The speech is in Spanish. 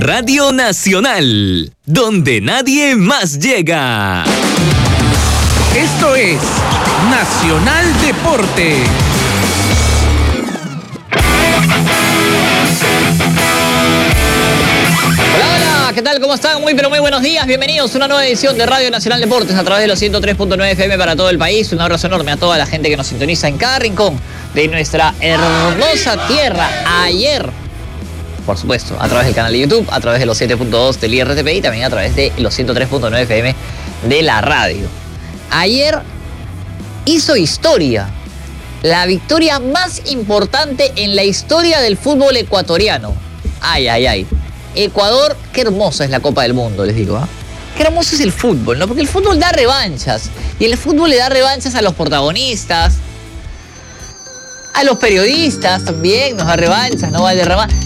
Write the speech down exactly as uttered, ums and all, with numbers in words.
Radio Nacional, donde nadie más llega. Esto es Nacional Deporte. Hola, ¿qué tal? ¿Cómo están? Muy pero muy buenos días. Bienvenidos a una nueva edición de Radio Nacional Deportes a través de los ciento tres punto nueve F M para todo el país. Un abrazo enorme a toda la gente que nos sintoniza en cada rincón de nuestra hermosa tierra. Ayer, por supuesto, a través del canal de YouTube, a través de los siete punto dos del I R T P y también a través de los ciento tres punto nueve F M de la radio. Ayer hizo historia. La victoria más importante en la historia del fútbol ecuatoriano. Ay, ay, ay. Ecuador, qué hermosa es la Copa del Mundo, les digo, ¿eh? Qué hermoso es el fútbol, ¿no? Porque el fútbol da revanchas. Y el fútbol le da revanchas a los protagonistas, a los periodistas también, nos da revanchas, no va a derramar.